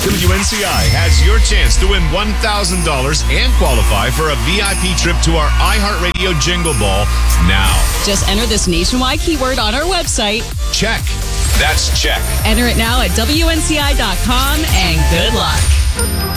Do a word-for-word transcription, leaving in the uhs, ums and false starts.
W N C I has your chance to win one thousand dollars and qualify for a V I P trip to our iHeartRadio Jingle Ball now. Just enter this nationwide keyword on our website. Check. That's check. Enter it now at W N C I dot com and good luck.